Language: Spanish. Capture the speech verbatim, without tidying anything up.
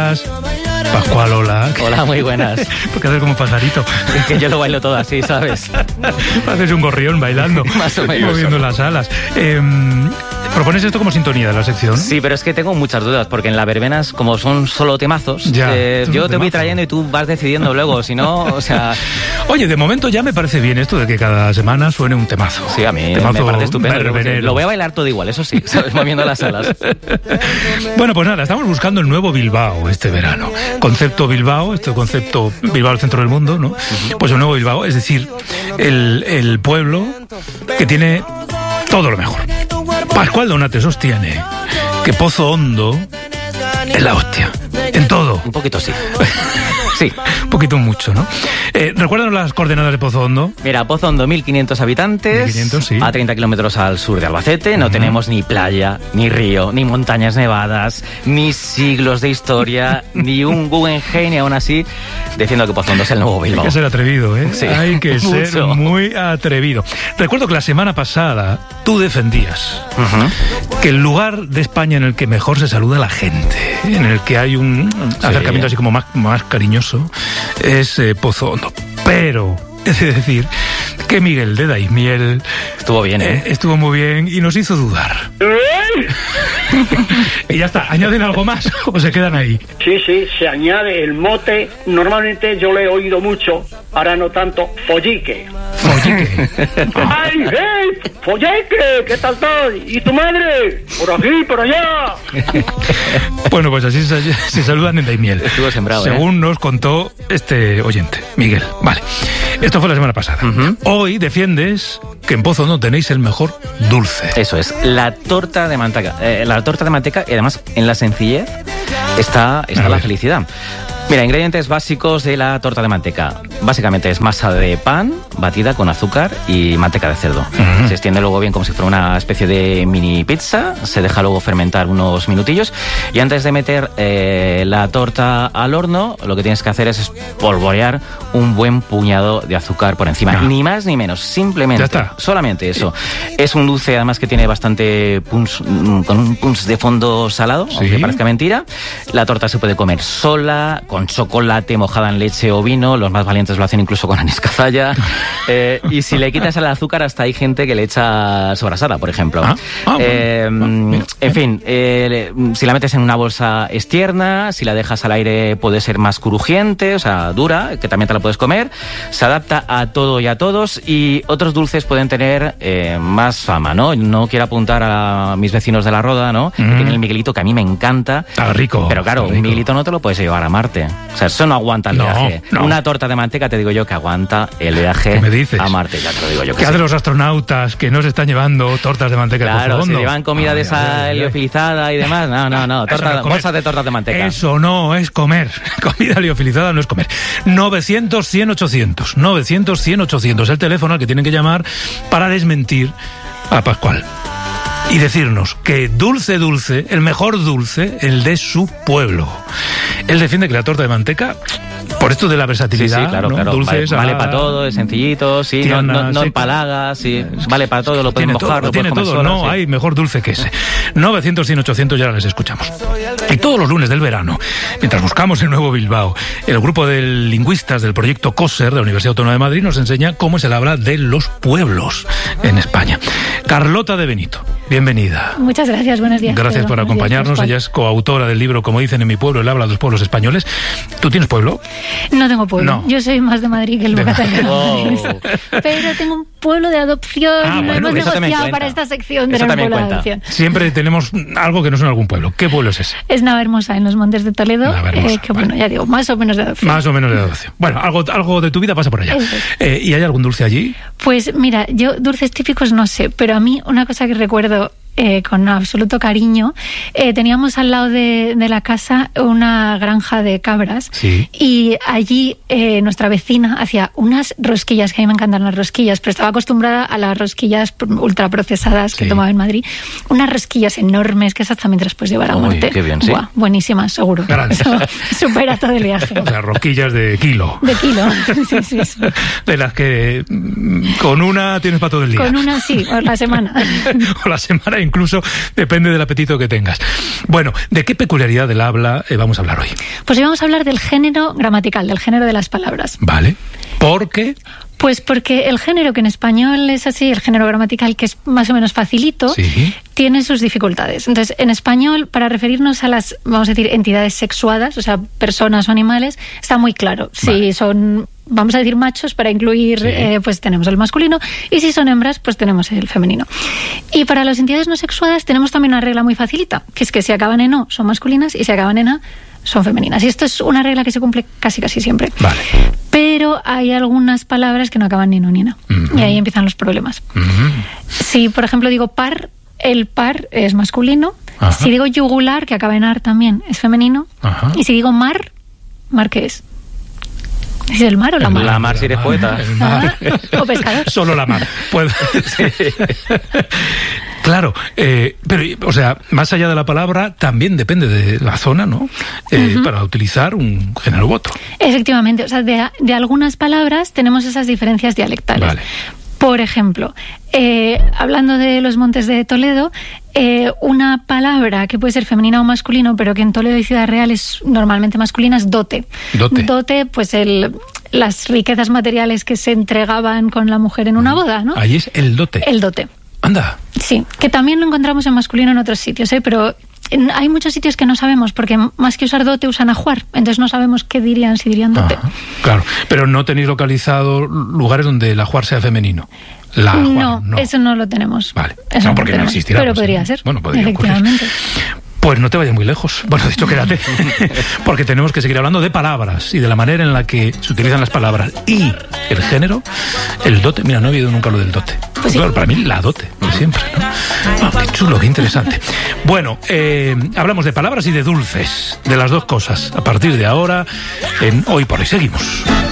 estás? Pascual, hola. Hola, muy buenas. Porque haces como pajarito. Es que yo lo bailo todo así, ¿sabes? Haces un gorrión bailando. Más o menos. Moviendo las alas. Eh, ¿Propones esto como sintonía de la sección? Sí, pero es que tengo muchas dudas, porque en las verbenas, como son solo temazos, ya, eh, yo te temazo. voy trayendo y tú vas decidiendo luego, si no, o sea... Oye, de momento ya me parece bien esto de que cada semana suene un temazo. Sí, a mí temazo me parece estupendo. Verbenero. Lo voy a bailar todo igual, eso sí, ¿sabes? Moviendo las alas. Bueno, pues nada, estamos buscando el nuevo Bilbao este verano. Concepto Bilbao, este concepto Bilbao al centro del mundo, ¿no? Pues el nuevo Bilbao, es decir, el, el pueblo que tiene todo lo mejor. Pascual Donate sostiene que Pozo Hondo es la hostia, en todo. Un poquito sí. Sí. Un poquito mucho, ¿no? Eh, ¿Recuerdan las coordenadas de Pozo Hondo? Mira, Pozo Hondo, mil quinientos habitantes, mil quinientos, sí. a treinta kilómetros al sur de Albacete. No uh-huh. tenemos ni playa, ni río, ni montañas nevadas, ni siglos de historia, ni un Guggenheim, y aún así, diciendo que Pozo Hondo es el nuevo Bilbao. Hay que ser atrevido, ¿eh? Sí. Hay que ser Mucho. muy atrevido. Recuerdo que la semana pasada tú defendías uh-huh. que el lugar de España en el que mejor se saluda a la gente, en el que hay un sí. acercamiento así como más, más cariñoso, es eh, Pozo Hondo. Pero es decir que Miguel de Daimiel estuvo bien, ¿eh? eh estuvo muy bien y nos hizo dudar. Y ya está, ¿añaden algo más o se quedan ahí? Sí, sí, se añade el mote. Normalmente yo le he oído mucho, ahora no tanto, follique. Follique. ¡Ay, hey! ¡Follique! ¿Qué tal estás? ¿Y tu madre? Por aquí, por allá. Bueno, pues así se, se saludan en Daimiel. Estuvo sembrado, según ¿eh? nos contó este oyente, Miguel. Vale. Esto fue la semana pasada. Uh-huh. Hoy defiendes que en Pozo no tenéis el mejor dulce. Eso es, la torta de manteca. Eh, la torta de manteca, y además en la sencillez está, está la felicidad. Mira, ingredientes básicos de la torta de manteca. Básicamente es masa de pan batida con azúcar y manteca de cerdo. Uh-huh. Se extiende luego bien como si fuera una especie de mini pizza. Se deja luego fermentar unos minutillos. Y antes de meter eh, la torta al horno, lo que tienes que hacer es espolvorear un buen puñado de azúcar por encima. No. Ni más ni menos, simplemente. Ya está. Solamente eso. Es un dulce además que tiene bastante punch, con un punch de fondo salado, ¿sí? Aunque parezca mentira. La torta se puede comer sola, con chocolate, mojada en leche o vino. Los más valientes lo hacen incluso con anís cazalla. Eh, y si le quitas el azúcar, hasta hay gente que le echa sobrasada, por ejemplo. Ah, ah, eh, bueno. En fin, eh, si la metes en una bolsa es tierna, si la dejas al aire puede ser más crujiente, o sea, dura, que también te la puedes comer. Se adapta a todo y a todos, y otros dulces pueden tener eh, más fama, ¿no? No quiero apuntar a mis vecinos de la Roda, ¿no? Mm. Que tiene el Miguelito, que a mí me encanta. Está rico. Pero claro, rico. Un Miguelito no te lo puedes llevar a Marte. O sea, eso no aguanta el no, viaje. No. Una torta de manteca, te digo yo, que aguanta el viaje ¿Qué me dices? a Marte. Ya te lo digo yo. ¿Qué hacen los astronautas que no se están llevando tortas de manteca? Claro, se llevan comida ay, de esa liofilizada y demás. No, no, no. Torta, no bolsas de tortas de manteca. Eso no es comer. Comida liofilizada no es comer. novecientos, cien, ochocientos. novecientos, cien, ochocientos. El teléfono al que tienen que llamar para desmentir a Pascual. Y decirnos que dulce, dulce, el mejor dulce, el de su pueblo. Él defiende que la torta de manteca, por esto de la versatilidad, sí, sí, claro, ¿no? claro. Dulces, vale, vale a... para todo, es sencillito, sí, tierna, no, no, no sí, empalaga, sí, vale para todo, lo pueden mojar, todo, lo tiene puedes todo, comer sola, no sí. hay mejor dulce que ese. novecientos, cien, ochocientos, ya les escuchamos. Y todos los lunes del verano, mientras buscamos el nuevo Bilbao, el grupo de lingüistas del proyecto COSER de la Universidad Autónoma de Madrid nos enseña cómo se le habla de los pueblos en España. Carlota de Benito, bienvenida. Muchas gracias, buenos días. Gracias por acompañarnos. Días, Ella es coautora del libro Como dicen en mi pueblo, el habla de los pueblos españoles. ¿Tú tienes pueblo? No tengo pueblo. No. Yo soy más de Madrid que el Bogotá. Oh. Pero tengo un pueblo de adopción. Ah, bueno, hemos eso negociado para esta sección de eso un pueblo cuenta. de adopción. Siempre tenemos algo que no es en algún pueblo. ¿Qué pueblo es ese? Es Navahermosa, en los Montes de Toledo. Navahermosa, eh, que bueno, vale. Ya digo, más o menos de adopción. Más o menos de adopción. Bueno, algo, algo de tu vida pasa por allá. Eh, ¿Y hay algún dulce allí? Pues mira, yo dulces típicos no sé, pero a mí una cosa que recuerdo Eh, con absoluto cariño, eh, teníamos al lado de, de la casa una granja de cabras, sí. Y allí eh, nuestra vecina hacía unas rosquillas, que a mí me encantan las rosquillas, pero estaba acostumbrada a las rosquillas ultraprocesadas que sí. tomaba en Madrid, unas rosquillas enormes que esas también te las puedes llevar a Marte. Uy, qué bien, sí. Buah, buenísimas, seguro. Eso supera todo el viaje. O sea, rosquillas de kilo. De kilo, sí, sí, sí. De las que con una tienes para todo el día. Con una sí, o la semana. O la semana incluso depende del apetito que tengas. Bueno, ¿de qué peculiaridad del habla eh, vamos a hablar hoy? Pues hoy vamos a hablar del género gramatical, del género de las palabras. Vale. ¿Por qué? Pues porque el género, que en español es así, el género gramatical, que es más o menos facilito, sí, tiene sus dificultades. Entonces, en español, para referirnos a las, vamos a decir, entidades sexuadas, o sea, personas o animales, está muy claro. Vale. Si son, vamos a decir, machos, para incluir, sí. eh, pues tenemos el masculino, y si son hembras, pues tenemos el femenino. Y para las entidades no sexuadas tenemos también una regla muy facilita, que es que si acaban en O son masculinas y si acaban en A son femeninas. Y esto es una regla que se cumple casi casi siempre. Vale. Pero hay algunas palabras que no acaban ni en O ni en A. Uh-huh. Y ahí empiezan los problemas. Uh-huh. Si, por ejemplo, digo par, el par es masculino. Uh-huh. Si digo yugular, que acaba en ar también, es femenino. Uh-huh. Y si digo mar, ¿mar qué es? ¿Es el mar o la el mar? La mar si eres poeta. Ah, o pescador. Solo la mar. Puedo... sí. Claro, eh, pero, o sea, más allá de la palabra, también depende de la zona, ¿no? Eh, uh-huh. Para utilizar un género u otro. Efectivamente, o sea, de, de algunas palabras tenemos esas diferencias dialectales. Vale. Por ejemplo, eh, hablando de los Montes de Toledo, eh, una palabra que puede ser femenina o masculino, pero que en Toledo y Ciudad Real es normalmente masculina, es dote. Dote. Dote, pues el... las riquezas materiales que se entregaban con la mujer en una boda, ¿no? Ahí es el dote. El dote. Anda. Sí, que también lo encontramos en masculino en otros sitios, ¿eh? Pero en, hay muchos sitios que no sabemos, porque más que usar dote usan ajuar, entonces no sabemos qué dirían si dirían dote. Ajá, claro, pero no tenéis localizado lugares donde el ajuar sea femenino. La ajuar, no, no, eso no lo tenemos. Vale, eso no, porque no, no existirá. Pero pues, podría ser, bueno, podría efectivamente. Ocurrir. Pues no te vayas muy lejos. Bueno, dicho, quédate. Porque tenemos que seguir hablando de palabras y de la manera en la que se utilizan las palabras. Y el género, el dote. Mira, no he oído nunca lo del dote. Pues claro, sí. Para mí la dote, de siempre, ¿no? Oh, qué chulo, qué interesante. Bueno, eh, hablamos de palabras y de dulces, de las dos cosas. A partir de ahora, en Hoy por Hoy seguimos.